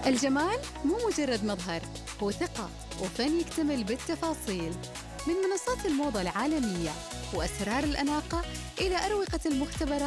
الجمال مو مجرد مظهر، هو ثقة وفن يكتمل بالتفاصيل. من منصات الموضة العالمية وأسرار الأناقة إلى أروقة المختبرات